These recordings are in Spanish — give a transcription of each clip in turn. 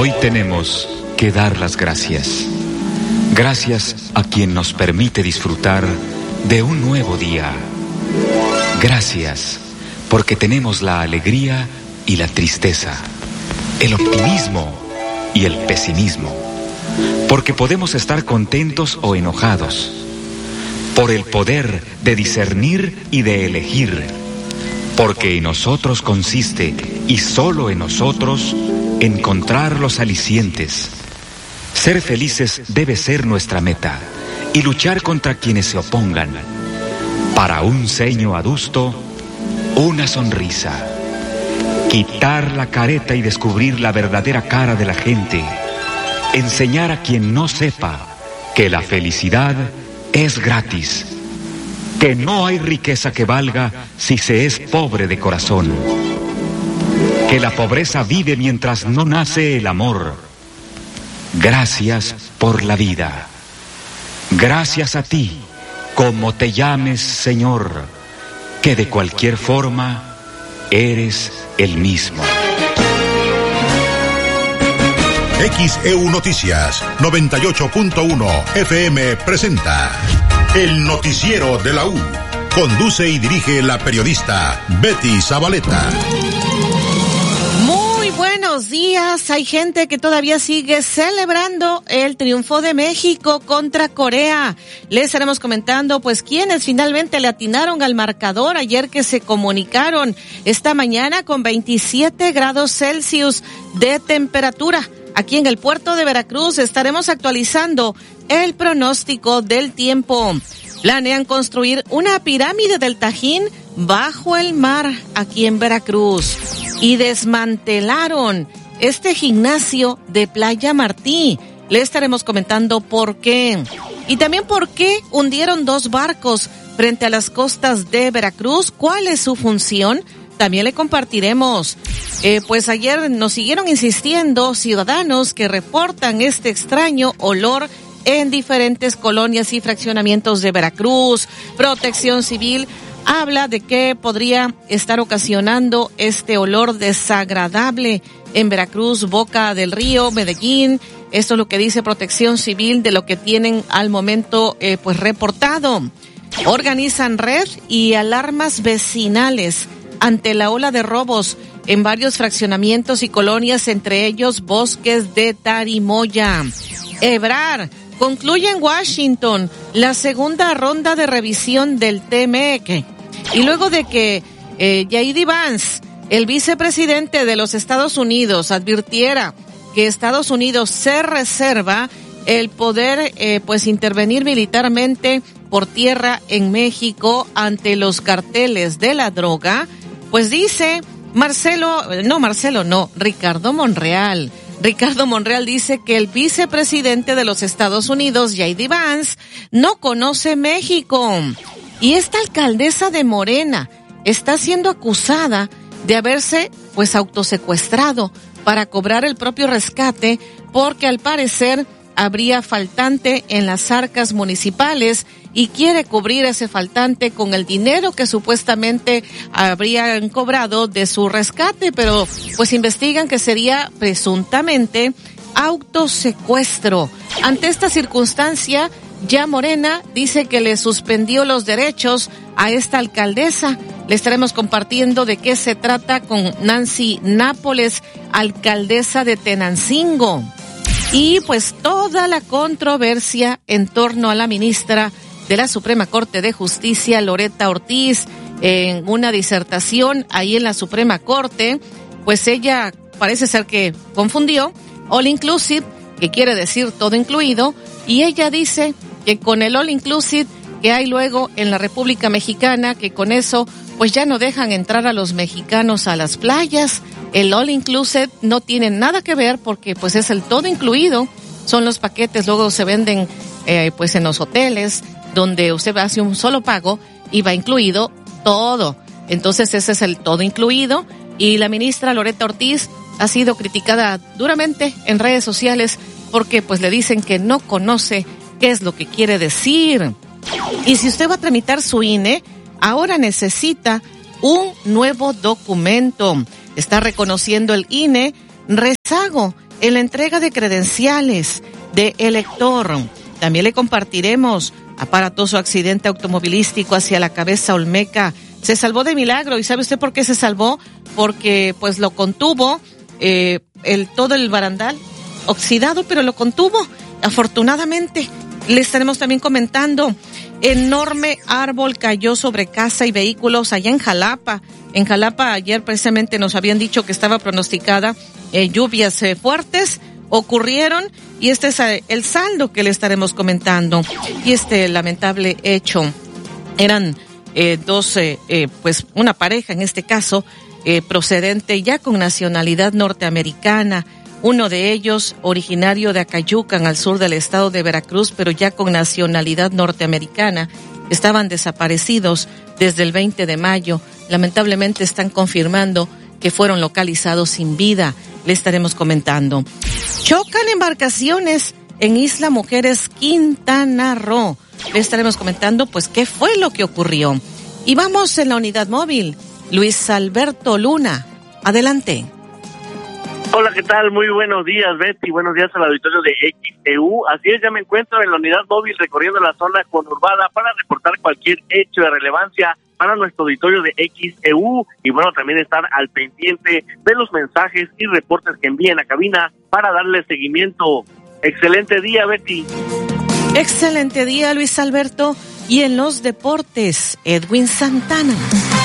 Hoy tenemos que dar las gracias. Gracias a quien nos permite disfrutar de un nuevo día. Gracias porque tenemos la alegría y la tristeza, el optimismo y el pesimismo, porque podemos estar contentos o enojados, por el poder de discernir y de elegir, porque en nosotros consiste, y solo en nosotros, encontrar los alicientes. Ser felices debe ser nuestra meta, y luchar contra quienes se opongan. Para un ceño adusto, una sonrisa. Quitar la careta y descubrir la verdadera cara de la gente. Enseñar a quien no sepa que la felicidad es gratis. Que no hay riqueza que valga si se es pobre de corazón. Que la pobreza vive mientras no nace el amor. Gracias por la vida. Gracias a ti, como te llames, Señor, que de cualquier forma eres el mismo. XEU Noticias 98.1 FM presenta El Noticiero de la U. Conduce y dirige la periodista Betty Zabaleta. Muy buenos días. Hay gente que todavía sigue celebrando el triunfo de México contra Corea. Les estaremos comentando pues quienes finalmente le atinaron al marcador ayer, que se comunicaron esta mañana con 27 grados Celsius de temperatura. Aquí en el puerto de Veracruz estaremos actualizando el pronóstico del tiempo. Planean construir una pirámide del Tajín bajo el mar aquí en Veracruz. Y desmantelaron este gimnasio de Playa Martí. Le estaremos comentando por qué. Y también por qué hundieron 2 barcos frente a las costas de Veracruz. ¿Cuál es su función? También le compartiremos. Pues ayer nos siguieron insistiendo ciudadanos que reportan este extraño olor en diferentes colonias y fraccionamientos de Veracruz. Protección Civil habla de que podría estar ocasionando este olor desagradable en Veracruz, Boca del Río, Medellín. Esto es lo que dice Protección Civil de lo que tienen al momento pues reportado. Organizan red y alarmas vecinales ante la ola de robos en varios fraccionamientos y colonias, entre ellos Bosques de Tarimoya. Ebrard concluye en Washington la segunda ronda de revisión del TMEC. Y luego de que J.D. Vance, el vicepresidente de los Estados Unidos, advirtiera que Estados Unidos se reserva el poder pues intervenir militarmente por tierra en México ante los carteles de la droga, pues dice Ricardo Monreal. Ricardo Monreal dice que el vicepresidente de los Estados Unidos, J.D. Vance, no conoce México. Y esta alcaldesa de Morena está siendo acusada de haberse pues autosecuestrado para cobrar el propio rescate, porque al parecer habría faltante en las arcas municipales y quiere cubrir ese faltante con el dinero que supuestamente habrían cobrado de su rescate, pero pues investigan que sería presuntamente autosecuestro. Ante esta circunstancia, ya Morena dice que le suspendió los derechos a esta alcaldesa. Le estaremos compartiendo de qué se trata con Nancy Nápoles, alcaldesa de Tenancingo. Y pues toda la controversia en torno a la ministra de la Suprema Corte de Justicia, Loretta Ortiz, en una disertación ahí en la Suprema Corte, pues ella parece ser que confundió all inclusive, que quiere decir todo incluido, y ella dice que con el all inclusive que hay luego en la República Mexicana, que con eso pues ya no dejan entrar a los mexicanos a las playas. El all inclusive no tiene nada que ver porque pues es el todo incluido, son los paquetes, luego se venden pues en los hoteles donde usted hace un solo pago y va incluido todo. Entonces ese es el todo incluido, y la ministra Loretta Ortiz ha sido criticada duramente en redes sociales porque pues le dicen que no conoce qué es lo que quiere decir. Y si usted va a tramitar su INE, ahora necesita un nuevo documento. Está reconociendo el INE rezago en la entrega de credenciales de elector. También le compartiremos aparatoso accidente automovilístico hacia la Cabeza Olmeca. Se salvó de milagro. ¿Y sabe usted por qué se salvó? Porque pues lo contuvo todo el barandal oxidado, pero lo contuvo afortunadamente. Le estaremos también comentando, enorme árbol cayó sobre casa y vehículos allá en Jalapa. En Jalapa ayer precisamente nos habían dicho que estaba pronosticada lluvias fuertes, ocurrieron y este es el saldo que le estaremos comentando. Y este lamentable hecho, eran pues una pareja en este caso, procedente ya con nacionalidad norteamericana. Uno de ellos, originario de Acayucan, al sur del estado de Veracruz, pero ya con nacionalidad norteamericana. Estaban desaparecidos desde el 20 de mayo. Lamentablemente están confirmando que fueron localizados sin vida. Le estaremos comentando. Chocan embarcaciones en Isla Mujeres, Quintana Roo. Le estaremos comentando, pues, qué fue lo que ocurrió. Y vamos en la unidad móvil. Luis Alberto Luna. Adelante. Hola, ¿qué tal? Muy buenos días, Betty. Buenos días al auditorio de XEU. Así es, ya me encuentro en la unidad móvil recorriendo la zona conurbada para reportar cualquier hecho de relevancia para nuestro auditorio de XEU y bueno, también estar al pendiente de los mensajes y reportes que envíen a cabina para darle seguimiento. Excelente día, Betty. Excelente día, Luis Alberto. Y en los deportes, Edwin Santana.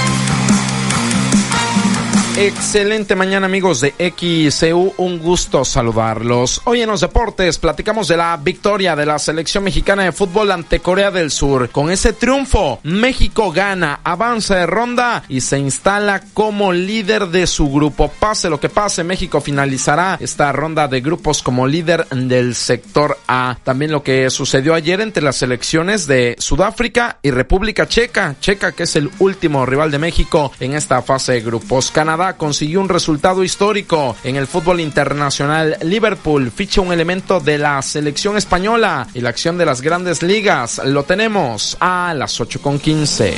Excelente mañana, amigos de XEU, un gusto saludarlos. Hoy en los deportes platicamos de la victoria de la selección mexicana de fútbol ante Corea del Sur. Con ese triunfo, México gana, avanza de ronda y se instala como líder de su grupo. Pase lo que pase, México finalizará esta ronda de grupos como líder del sector A. También lo que sucedió ayer entre las selecciones de Sudáfrica y República Checa, que es el último rival de México en esta fase de grupos. Canadá consiguió un resultado histórico en el fútbol internacional. Liverpool ficha un elemento de la selección española y la acción de las grandes ligas lo tenemos a las 8:15.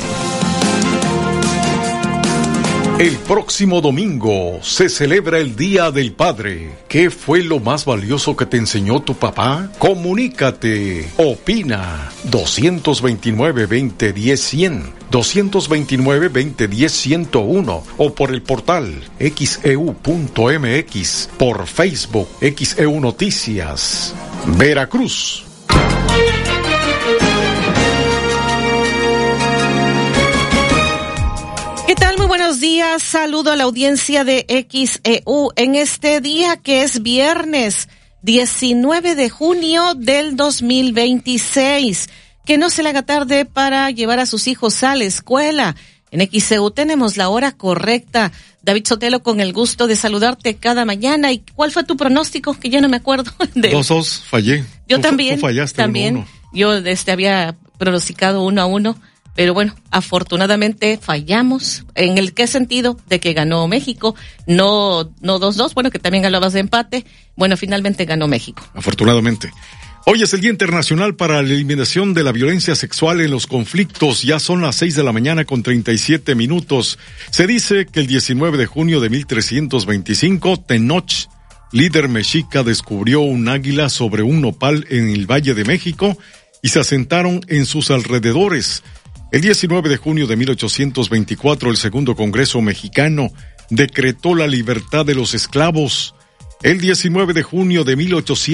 El próximo domingo se celebra el Día del Padre. ¿Qué fue lo más valioso que te enseñó tu papá? Comunícate, opina. 229-2010-100, 229-2010-101 o por el portal xeu.mx, por Facebook XEU Noticias. Veracruz. ¿Qué tal? Muy buenos días. Saludo a la audiencia de XEU en este día que es viernes 19 de junio del 2026. Que no se le haga tarde para llevar a sus hijos a la escuela. En XEU tenemos la hora correcta. David Sotelo, con el gusto de saludarte cada mañana. ¿Y cuál fue tu pronóstico? Que yo no me acuerdo. 2-2, fallé. Yo también. Tú fallaste. También. 1-1. Yo había pronosticado 1-1. Pero bueno, afortunadamente fallamos. ¿En el qué sentido? De que ganó México, no 2-2, bueno, que también hablabas de empate. Bueno, finalmente ganó México. Afortunadamente. Hoy es el Día Internacional para la Eliminación de la Violencia Sexual en los Conflictos. Ya son las 6:37 a.m. Se dice que el 19 de junio de 1325, Tenoch, líder mexica, descubrió un águila sobre un nopal en el Valle de México y se asentaron en sus alrededores. El 19 de junio de 1824, el Segundo Congreso Mexicano decretó la libertad de los esclavos. El 19 de junio de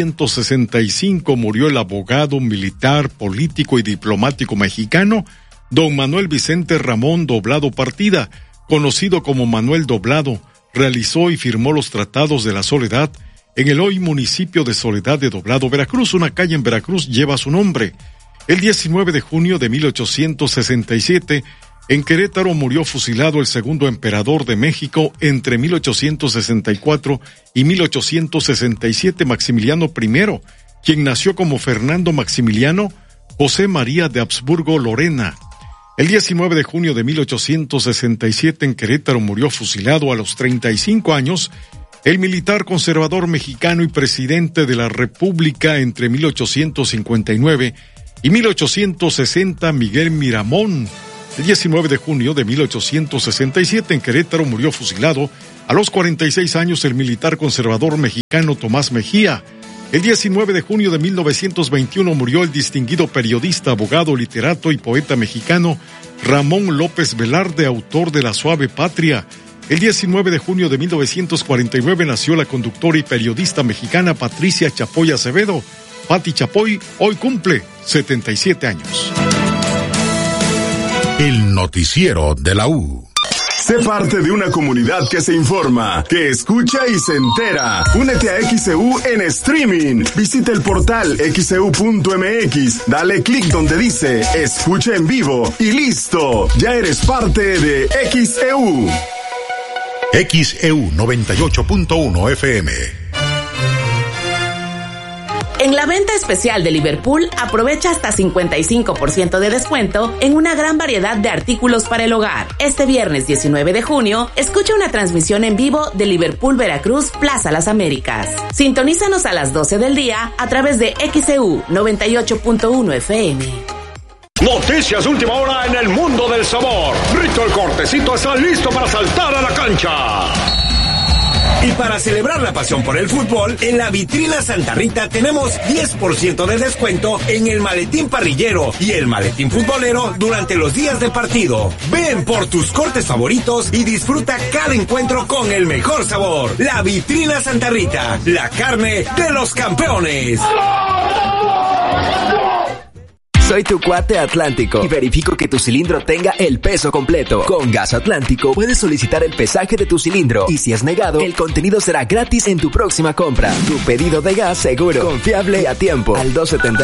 1865 murió el abogado, militar, político y diplomático mexicano, don Manuel Vicente Ramón Doblado Partida, conocido como Manuel Doblado. Realizó y firmó los tratados de la Soledad en el hoy municipio de Soledad de Doblado, Veracruz. Una calle en Veracruz lleva su nombre. El 19 de junio de 1867, en Querétaro murió fusilado el segundo emperador de México entre 1864 y 1867, Maximiliano I, quien nació como Fernando Maximiliano José María de Habsburgo Lorena. El 19 de junio de 1867, en Querétaro murió fusilado a los 35 años el militar conservador mexicano y presidente de la República entre 1859 y 1860, Miguel Miramón. El 19 de junio de 1867, en Querétaro murió fusilado A los 46 años, el militar conservador mexicano Tomás Mejía. El 19 de junio de 1921 murió el distinguido periodista, abogado, literato y poeta mexicano Ramón López Velarde, autor de La Suave Patria. El 19 de junio de 1949 nació la conductora y periodista mexicana Patricia Chapoy Acevedo. Pati Chapoy hoy cumple 77 años. El noticiero de la U. Sé parte de una comunidad que se informa, que escucha y se entera. Únete a XEU en streaming. Visita el portal xeu.mx, dale clic donde dice escucha en vivo y listo. Ya eres parte de XEU. XEU 98.1 FM. En la venta especial de Liverpool, aprovecha hasta 55% de descuento en una gran variedad de artículos para el hogar. Este viernes 19 de junio, escucha una transmisión en vivo de Liverpool Veracruz Plaza Las Américas. Sintonízanos a las 12 del día a través de XEU 98.1 FM. Noticias de última hora en el mundo del sabor. Rito el Cortecito está listo para saltar a la cancha. Y para celebrar la pasión por el fútbol, en la vitrina Santa Rita tenemos 10% de descuento en el maletín parrillero y el maletín futbolero durante los días de partido. Ven por tus cortes favoritos y disfruta cada encuentro con el mejor sabor. La vitrina Santa Rita, la carne de los campeones. Soy tu cuate Atlántico y verifico que tu cilindro tenga el peso completo. Con Gas Atlántico puedes solicitar el pesaje de tu cilindro y si es negado, el contenido será gratis en tu próxima compra. Tu pedido de gas seguro, confiable y a tiempo. Al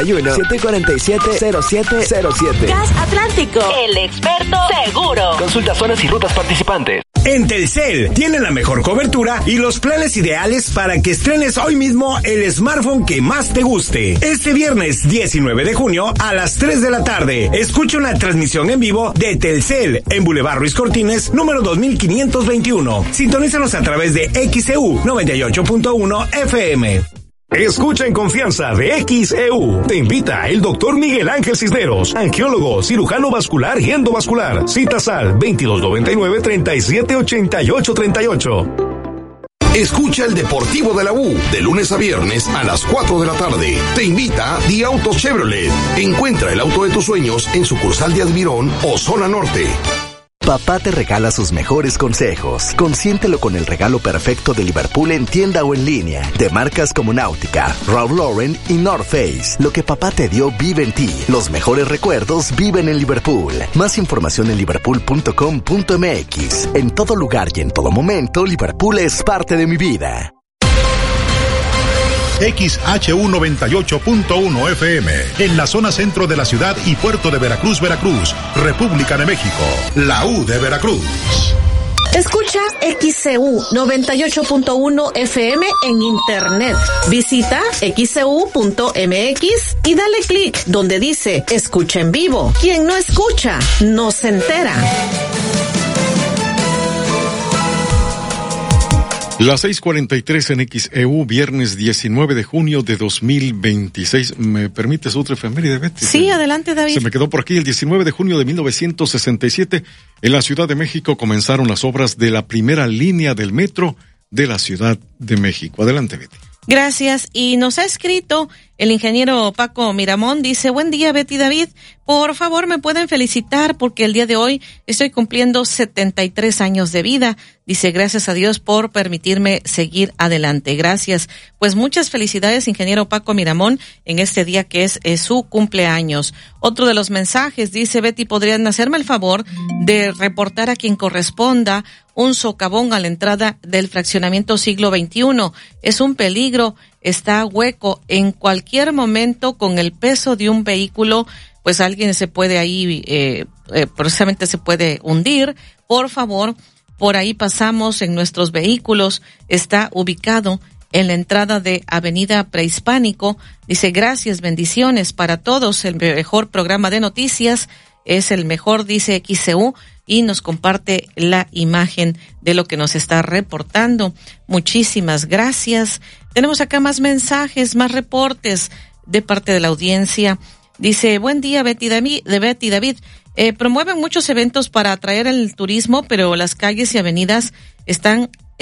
271-747-0707. Gas Atlántico, el experto seguro. Consulta zonas y rutas participantes. En Telcel tienen la mejor cobertura y los planes ideales para que estrenes hoy mismo el smartphone que más te guste. Este viernes 19 de junio a las 3 de la tarde, escucha una transmisión en vivo de Telcel en Boulevard Ruiz Cortines, número 2521. Sintonízanos a través de XEU 98.1 FM. Escucha en confianza de XEU. Te invita el doctor Miguel Ángel Cisneros, angiólogo, cirujano vascular y endovascular. Citas al 2299-378838. Escucha el Deportivo de la U, de lunes a viernes a las 4 de la tarde. Te invita The Autos Chevrolet. Encuentra el auto de tus sueños en sucursal de Admirón o Zona Norte. Papá te regala sus mejores consejos. Consiéntelo con el regalo perfecto de Liverpool en tienda o en línea. De marcas como Náutica, Ralph Lauren y North Face. Lo que papá te dio vive en ti. Los mejores recuerdos viven en Liverpool. Más información en liverpool.com.mx. En todo lugar y en todo momento, Liverpool es parte de mi vida. XHU 98.1 FM, en la zona centro de la ciudad y puerto de Veracruz, Veracruz, República de México, la U de Veracruz. Escucha XEU 98.1 FM en internet. Visita xeu.mx y dale clic donde dice escucha en vivo. Quien no escucha, no se entera. Las 6:43 en XEU, viernes 19 de junio de 2026. ¿Me permites otra efeméride, Betty? Sí, adelante, David. Se me quedó por aquí. El 19 de junio de 1967, en la Ciudad de México comenzaron las obras de la primera línea del metro de la Ciudad de México. Adelante, Betty. Gracias. Y nos ha escrito el ingeniero Paco Miramón. Dice, buen día, Betty, David. Por favor, me pueden felicitar porque el día de hoy estoy cumpliendo 73 años de vida. Dice, gracias a Dios por permitirme seguir adelante. Gracias. Pues muchas felicidades, ingeniero Paco Miramón, en este día que es su cumpleaños. Otro de los mensajes dice, Betty, ¿podrían hacerme el favor de reportar a quien corresponda un socavón a la entrada del fraccionamiento Siglo XXI? Es un peligro, está hueco. En cualquier momento, con el peso de un vehículo, pues alguien se puede ahí, precisamente se puede hundir. Por favor, por ahí pasamos en nuestros vehículos. Está ubicado en la entrada de Avenida Prehispánico. Dice, gracias, bendiciones para todos. El mejor programa de noticias es el mejor, dice XEU, y nos comparte la imagen de lo que nos está reportando. Muchísimas gracias. Tenemos acá más mensajes, más reportes de parte de la audiencia. Dice, buen día, Betty David. Promueven muchos eventos para atraer el turismo, pero las calles y avenidas están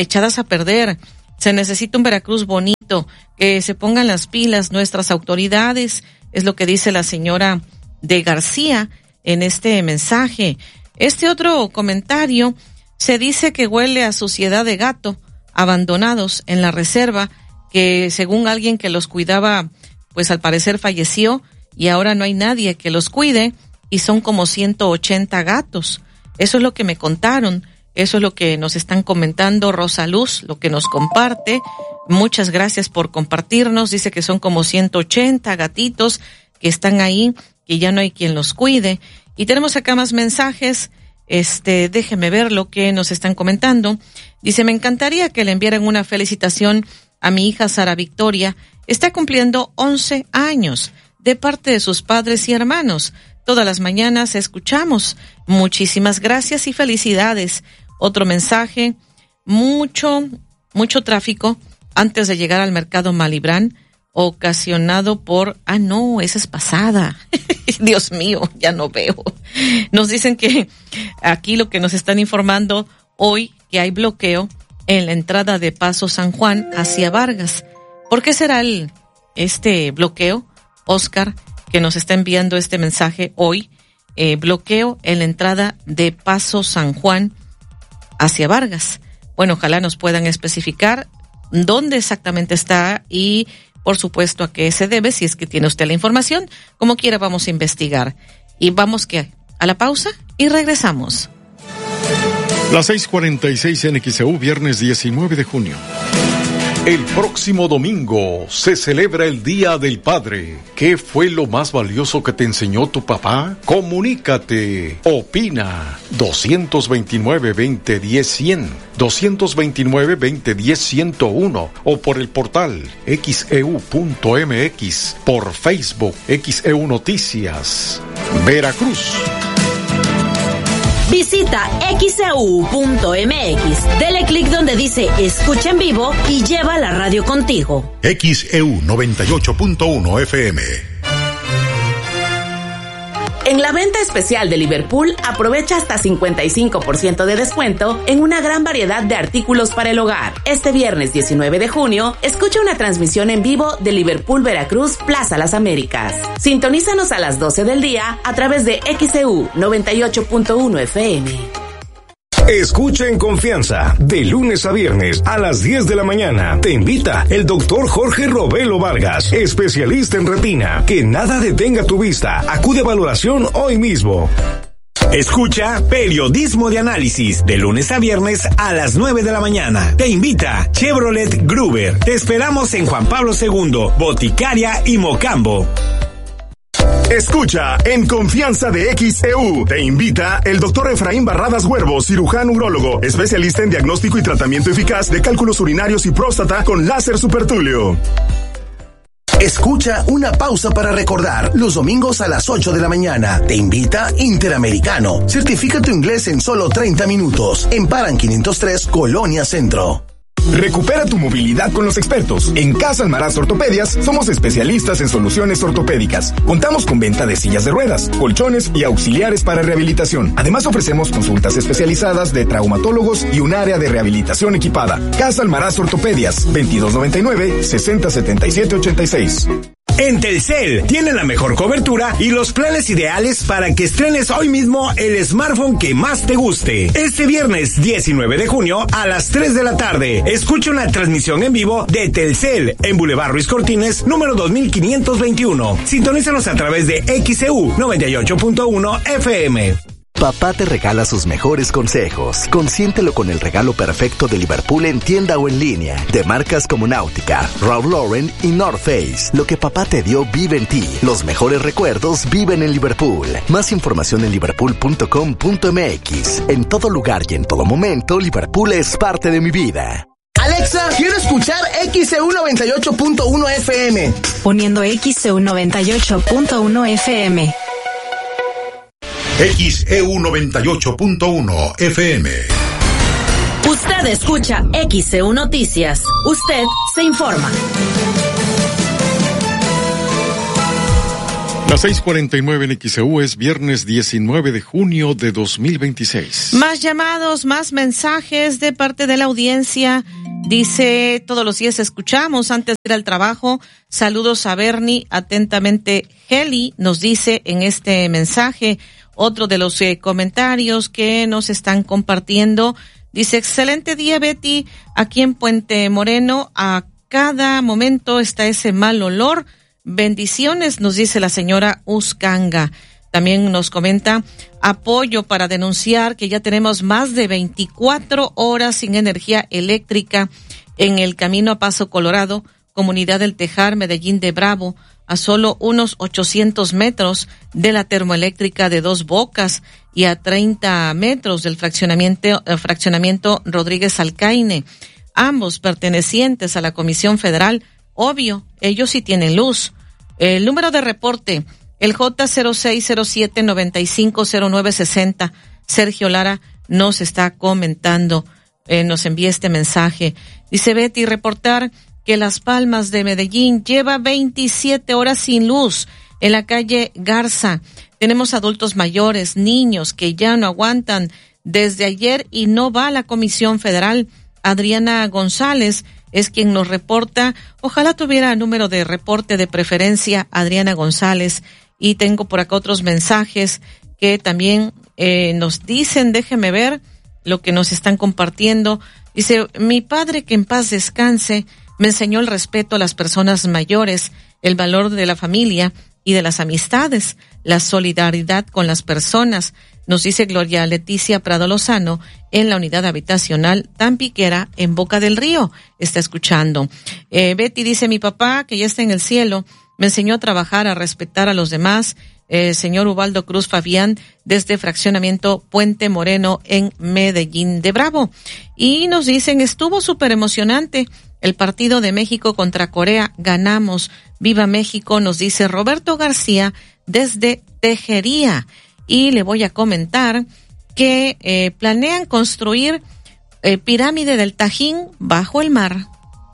echadas a perder. Se necesita un Veracruz bonito, que se pongan las pilas nuestras autoridades, es lo que dice la señora de García en este mensaje. Este otro comentario, se dice que huele a suciedad de gato, abandonados en la reserva, que según alguien que los cuidaba, pues al parecer falleció y ahora no hay nadie que los cuide y son como 180 gatos. Eso es lo que me contaron. Eso es lo que nos están comentando Rosa Luz, lo que nos comparte. Muchas gracias por compartirnos. Dice que son como 180 gatitos que están ahí, que ya no hay quien los cuide. Y tenemos acá más mensajes. Déjeme ver lo que nos están comentando. Dice, me encantaría que le enviaran una felicitación a mi hija Sara Victoria. Está cumpliendo 11 años de parte de sus padres y hermanos. Todas las mañanas escuchamos. Muchísimas gracias y felicidades. Otro mensaje, mucho tráfico antes de llegar al mercado Malibrán, ocasionado por, esa es pasada. Dios mío, ya no veo. Nos dicen que aquí lo que nos están informando hoy, que hay bloqueo en la entrada de Paso San Juan hacia Vargas. ¿Por qué será este bloqueo, Oscar, que nos está enviando este mensaje hoy? Bloqueo en la entrada de Paso San Juan hacia Vargas. Bueno, ojalá nos puedan especificar dónde exactamente está y, por supuesto, a qué se debe, si es que tiene usted la información. Como quiera, vamos a investigar. Y vamos a la pausa y regresamos. Las 6:46 en XEU, viernes 19 de junio. El próximo domingo se celebra el Día del Padre. ¿Qué fue lo más valioso que te enseñó tu papá? Comunícate. Opina. 229-2010-100, 229-2010-101 o por el portal xeu.mx, por Facebook XEU Noticias. Veracruz. Visita xeu.mx, dele clic donde dice escucha en vivo y lleva la radio contigo. XEU 98.1 FM. En la venta especial de Liverpool, aprovecha hasta 55% de descuento en una gran variedad de artículos para el hogar. Este viernes 19 de junio, escucha una transmisión en vivo de Liverpool Veracruz Plaza Las Américas. Sintonízanos a las 12 del día a través de XEU 98.1 FM. Escucha en confianza, de lunes a viernes a las 10 de la mañana. Te invita el doctor Jorge Robelo Vargas, especialista en retina. Que nada detenga tu vista. Acude a valoración hoy mismo. Escucha Periodismo de Análisis, de lunes a viernes a las 9 de la mañana. Te invita Chevrolet Gruber. Te esperamos en Juan Pablo II, Boticaria y Mocambo. Escucha en confianza de XEU. Te invita el doctor Efraín Barradas Huervo, cirujano urólogo, especialista en diagnóstico y tratamiento eficaz de cálculos urinarios y próstata con láser supertulio. Escucha una pausa para recordar. Los domingos a las 8 de la mañana. Te invita Interamericano. Certifica tu inglés en solo 30 minutos. En Paran 503, Colonia Centro. Recupera tu movilidad con los expertos. En Casa Almaraz Ortopedias somos especialistas en soluciones ortopédicas. Contamos con venta de sillas de ruedas, colchones y auxiliares para rehabilitación. Además ofrecemos consultas especializadas de traumatólogos y un área de rehabilitación equipada. Casa Almaraz Ortopedias, 2299-607786. En Telcel tiene la mejor cobertura y los planes ideales para que estrenes hoy mismo el smartphone que más te guste. Este viernes 19 de junio a las 3 de la tarde, escucha una transmisión en vivo de Telcel en Boulevard Ruiz Cortines, número 2521. Sintonízanos a través de XEU 98.1 FM. Papá te regala sus mejores consejos. Consiéntelo con el regalo perfecto de Liverpool en tienda o en línea. De marcas como Náutica, Ralph Lauren y North Face. Lo que papá te dio vive en ti. Los mejores recuerdos viven en Liverpool. Más información en liverpool.com.mx. En todo lugar y en todo momento, Liverpool es parte de mi vida. Alexa, quiero escuchar XEU 98.1 FM. Poniendo XEU 98.1 FM. XEU 98.1 FM. Usted escucha XEU Noticias. Usted se informa. Las 6:49 en XEU, es viernes 19 de junio de 2026. Más llamados, más mensajes de parte de la audiencia. Dice, todos los días escuchamos antes de ir al trabajo. Saludos a Bernie, atentamente Heli, nos dice en este mensaje. Otro de los comentarios que nos están compartiendo. Dice, excelente día, Betty. Aquí en Puente Moreno, a cada momento está ese mal olor. Bendiciones, nos dice la señora Uscanga. También nos comenta apoyo para denunciar que ya tenemos más de 24 horas sin energía eléctrica en el camino a Paso Colorado, comunidad del Tejar, Medellín de Bravo, a solo unos 800 metros de la termoeléctrica de Dos Bocas y a 30 metros del fraccionamiento Rodríguez Alcaine, ambos pertenecientes a la Comisión Federal. Obvio, ellos sí tienen luz. El número de reporte, el J0607-950960. Sergio Lara nos está comentando, nos envía este mensaje. Dice Betty, reportar que Las Palmas de Medellín lleva 27 horas sin luz en la calle Garza. Tenemos adultos mayores, niños que ya no aguantan desde ayer y no va a la Comisión Federal. Adriana González es quien nos reporta. Ojalá tuviera número de reporte de preferencia, Adriana González. Y tengo por acá otros mensajes que también nos dicen, déjeme ver lo que nos están compartiendo. Dice, mi padre, que en paz descanse, me enseñó el respeto a las personas mayores, el valor de la familia y de las amistades, la solidaridad con las personas. Nos dice Gloria Leticia Prado Lozano en la unidad habitacional Tampiquera en Boca del Río. Está escuchando. Betty dice, mi papá, que ya está en el cielo, me enseñó a trabajar, a respetar a los demás. Señor Ubaldo Cruz Fabián, desde fraccionamiento Puente Moreno en Medellín de Bravo. Y nos dicen, estuvo súper emocionante el partido de México contra Corea. Ganamos. Viva México, nos dice Roberto García desde Tejería. Y le voy a comentar que planean construir pirámide del Tajín bajo el mar.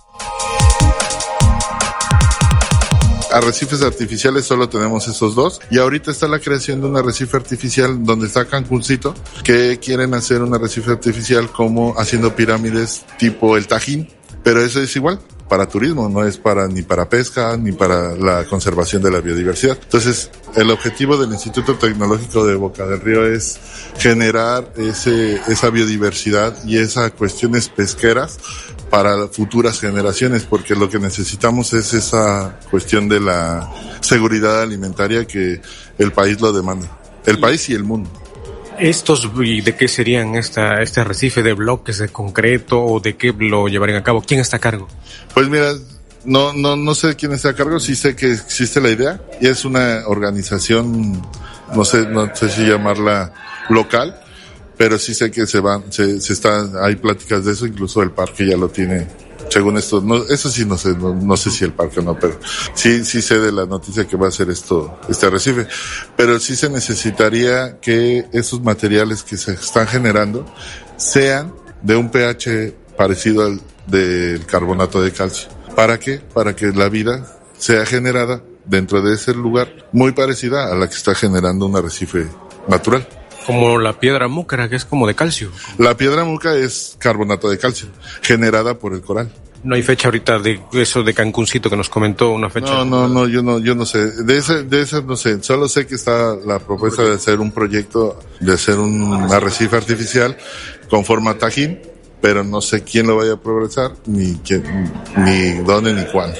Arrecifes artificiales solo tenemos esos dos, y ahorita está la creación de un arrecife artificial donde está Cancuncito, que quieren hacer un arrecife artificial como haciendo pirámides tipo el Tajín, pero eso es igual para turismo, no es para ni para pesca ni para la conservación de la biodiversidad. Entonces, el objetivo del Instituto Tecnológico de Boca del Río es generar esa biodiversidad y esas cuestiones pesqueras para futuras generaciones, porque lo que necesitamos es esa cuestión de la seguridad alimentaria que el país lo demanda, el país y el mundo. ¿Y de qué serían este arrecife, de bloques de concreto, o de qué lo llevarían a cabo? ¿Quién está a cargo? Pues mira, no sé quién está a cargo, sí sé que existe la idea, y es una organización, no sé si llamarla local, pero sí sé que hay pláticas de eso, incluso el parque ya lo tiene, según esto, eso sí no sé si el parque o no, pero sí sé de la noticia que va a ser este arrecife, pero sí se necesitaría que esos materiales que se están generando sean de un pH parecido al del carbonato de calcio. ¿Para qué? Para que la vida sea generada dentro de ese lugar muy parecida a la que está generando un arrecife natural. Como la piedra múcara, que es como de calcio. La piedra múcara es carbonato de calcio, generada por el coral. No hay fecha ahorita de eso de Cancuncito que nos comentó, una fecha. No, yo no sé. De ese no sé. Solo sé que está la propuesta de hacer un proyecto, de hacer un arrecife artificial con forma Tajín, pero no sé quién lo vaya a progresar, ni dónde, ni cuándo.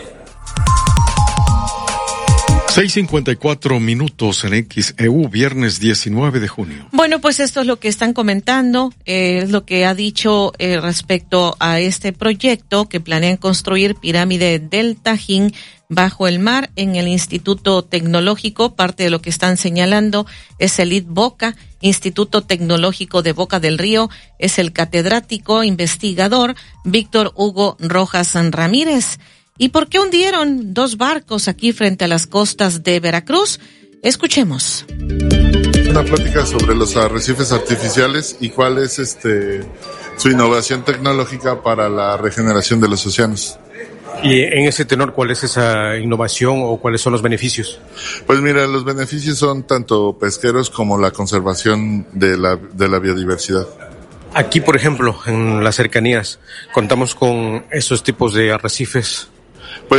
6:54 en XEU, viernes 19 de junio. Bueno, pues esto es lo que están comentando, es lo que ha dicho respecto a este proyecto que planean construir pirámide del Tajín bajo el mar en el Instituto Tecnológico. Parte de lo que están señalando es el ITBOCA, Instituto Tecnológico de Boca del Río, es el catedrático investigador Víctor Hugo Rojas Ramírez. ¿Y por qué hundieron 2 barcos aquí frente a las costas de Veracruz? Escuchemos. Una plática sobre los arrecifes artificiales y cuál es su innovación tecnológica para la regeneración de los océanos. Y en ese tenor, ¿cuál es esa innovación o cuáles son los beneficios? Pues mira, los beneficios son tanto pesqueros como la conservación de la biodiversidad. Aquí, por ejemplo, en las cercanías, contamos con esos tipos de arrecifes.